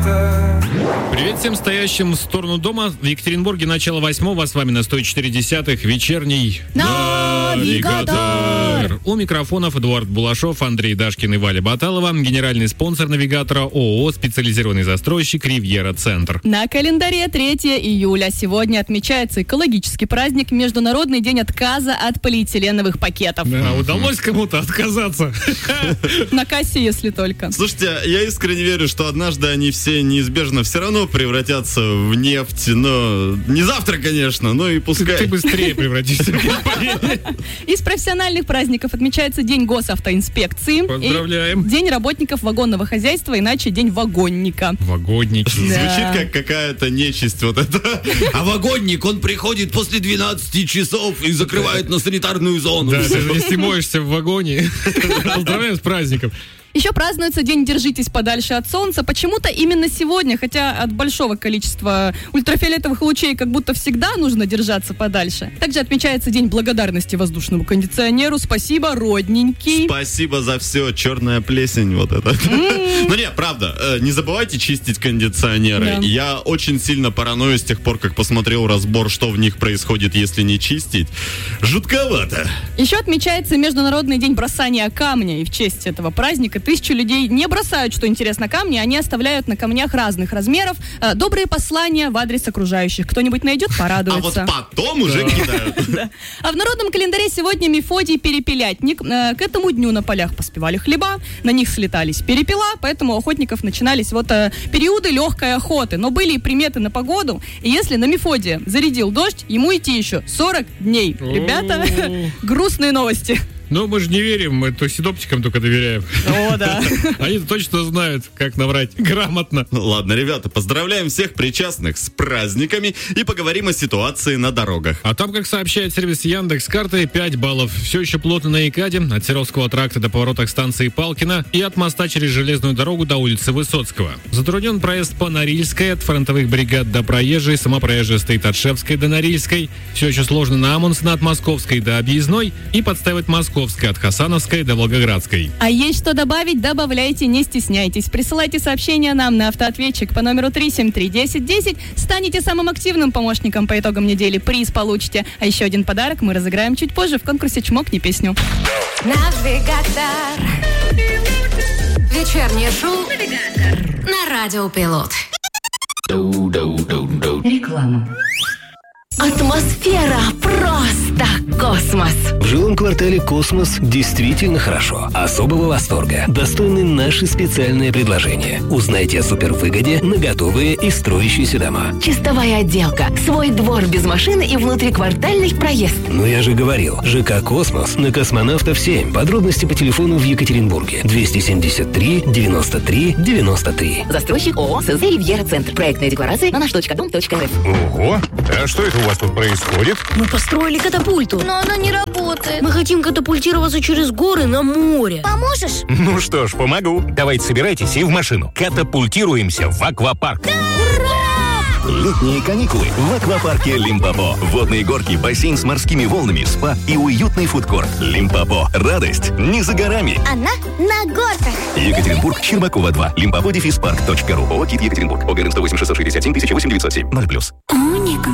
Привет всем стоящим в сторону дома. В Екатеринбурге начало 8-го. С вами на 104.10 вечерний Навигатор. У микрофонов Эдуард Булашов, Андрей Дашкин и Валя Баталова. Генеральный спонсор Навигатора ООО «Специализированный застройщик Ривьера Центр». На календаре 3 июля. Сегодня отмечается экологический праздник Международный день отказа от полиэтиленовых пакетов. Да, удалось кому-то отказаться? На кассе, если только. Слушайте, я искренне верю, что однажды они все неизбежно все равно превратятся в нефть. Но не завтра, конечно, но и пускай. Ты быстрее превратишься. Из профессиональных праздников отмечается День госавтоинспекции. Поздравляем. И День работников вагонного хозяйства, иначе День вагонника. Вагонники. Звучит как какая-то нечисть вот это. А вагонник, он приходит после 12 часов и закрывает на санитарную зону. Да, если моешься в вагоне. Поздравляем с праздником. Еще празднуется День «Держитесь подальше от солнца». Почему-то именно сегодня, хотя от большого количества ультрафиолетовых лучей как будто всегда нужно держаться подальше. Также отмечается День благодарности воздушному кондиционеру. Спасибо, родненький. Спасибо за все, черная плесень вот это. Ну не, правда, не забывайте чистить кондиционеры. Да. Я очень сильно параною с тех пор, как посмотрел разбор, что в них происходит, если не чистить. Жутковато. Еще отмечается Международный день бросания камня. И в честь этого праздника 1000 людей не бросают, что интересно, камни, они оставляют на камнях разных размеров добрые послания в адрес окружающих. Кто-нибудь найдет, порадуется. А вот потом уже кидают. А в народном календаре сегодня Мефодий Перепелятник. К этому дню на полях поспевали хлеба, на них слетались перепела, поэтому у охотников начинались периоды легкой охоты. Но были и приметы на погоду, и если на Мефодия зарядил дождь, ему идти еще 40 дней. Ребята, грустные новости. Но мы же не верим, мы то синоптикам только доверяем. О, да. Они точно знают, как наврать грамотно. Ну ладно, ребята, поздравляем всех причастных с праздниками и поговорим о ситуации на дорогах. А там, как сообщает сервис Яндекс.Карты, 5 баллов. Все еще плотно на Екаде, от Серовского тракта до поворота к станции Палкина и от моста через железную дорогу до улицы Высоцкого. Затруднен проезд по Норильской, от фронтовых бригад до Проезжей, сама проезжая стоит от Шевской до Норильской. Все еще сложно на Амундсена, от Московской до Объездной и подставить Московской от Хасановской до Волгоградской. А есть что добавить? Добавляйте, не стесняйтесь. Присылайте сообщения нам на автоответчик по номеру 373-1010. Станете самым активным помощником по итогам недели. Приз получите. А еще один подарок мы разыграем чуть позже в конкурсе «Чмокни песню». Навигатор. Вечернее шоу на Радио Пилот. Реклама. Атмосфера просто космос. В жилом квартале «Космос» действительно хорошо. Особого восторга достойны наши специальные предложения. Узнайте о супервыгоде на готовые и строящиеся дома. Чистовая отделка, свой двор без машины и внутриквартальный проезд. Но я же говорил, ЖК «Космос» на Космонавтов 7. Подробности по телефону в Екатеринбурге. 273 93 93. Застройщик ООО СЗ «Ривьера Центр». Проектная декларация на наш.дом.рф. Ого! А что это у вас тут происходит? Мы построили катапульту, но она не работает. Мы хотим катапультироваться через горы на море. Поможешь? Ну что ж, помогу. Давайте собирайтесь и в машину. Катапультируемся в аквапарк. Летние каникулы в аквапарке Лимпопо. Водные горки, бассейн с морскими волнами, спа и уютный фудкорт. Лимпопо. Радость не за горами. Она на горках. Екатеринбург, Щербакова 2. Limpopo-парк.ру. ООО «КИТ Екатеринбург». ОГРН 108 667 1008 907. 0+.